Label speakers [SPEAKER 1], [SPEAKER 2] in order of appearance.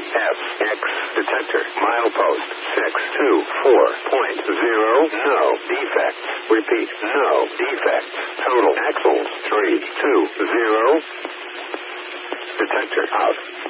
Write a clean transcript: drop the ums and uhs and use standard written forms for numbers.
[SPEAKER 1] FX detector. Milepost 624.0. No defects. Repeat, no defects. Total axles 320. Detector out.